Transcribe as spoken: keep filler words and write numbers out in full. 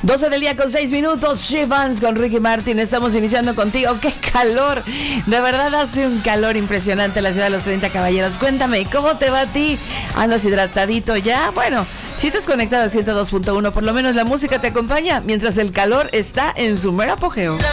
doce del día con seis minutos, She-Vans con Ricky Martin. Estamos iniciando contigo. ¡Qué calor! De verdad hace un calor impresionante en la ciudad de los treinta caballeros. Cuéntame, ¿cómo te va a ti? ¿Andas hidratadito ya? Bueno, si estás conectado al ciento dos punto uno, por lo menos la música te acompaña mientras el calor está en su mero apogeo.